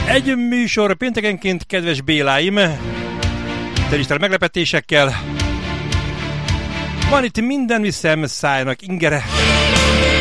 Egy műsor péntekenként, kedves Béláim, teristelen meglepetésekkel. Van itt minden, mi szem szájnak ingere.